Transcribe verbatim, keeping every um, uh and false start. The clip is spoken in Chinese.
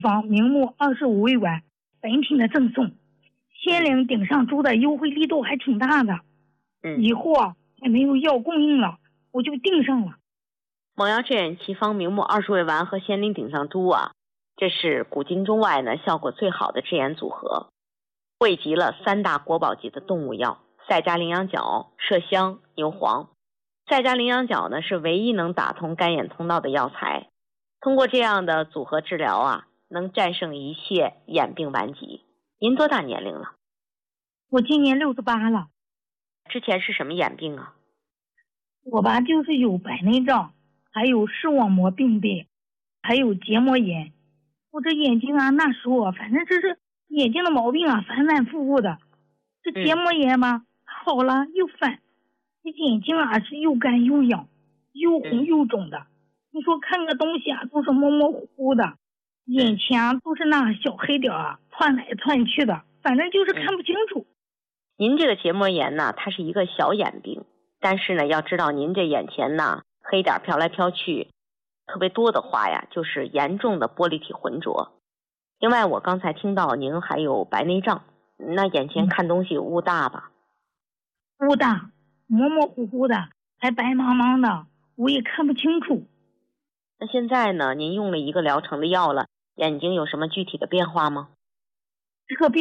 方明目二十五味丸本品的赠送，仙灵顶上珠的优惠力度还挺大的。 嗯， 以后啊也没有药供应了，我就订上了。 蒙瑶镇远奇方明目二十味丸和仙灵顶上珠啊，这是古今中外呢效果最好的制盐组合，汇集了三大国宝级的动物药：赛迦羚羊角、麝香、牛黄。赛迦羚羊角呢是唯一能打通肝眼通道的药材，通过这样的组合治疗啊，能战胜一切眼病顽疾。您多大年龄了？ 我今年六十八了。 之前是什么眼病啊？ 我吧就是有白内障，还有视网膜病变，还有结膜炎。我这眼睛啊，那时候啊，反正这是眼睛的毛病啊，反反复复的。这结膜炎嘛，好了又犯，这眼睛啊是又干又痒，又红又肿的。你说看个东西啊，都是模模糊糊的，眼前啊都是那小黑点啊，窜来窜去的，反正就是看不清楚。 您这个结膜炎呢，它是一个小眼病，但是呢，要知道您这眼前呢黑点飘来飘去特别多的话呀，就是严重的玻璃体浑浊。另外，我刚才听到您还有白内障，那眼前看东西雾大吧？ 雾大，模模糊糊的，还白茫茫的，我也看不清楚。 那现在呢，您用了一个疗程的药了，眼睛有什么具体的变化吗？ 这个变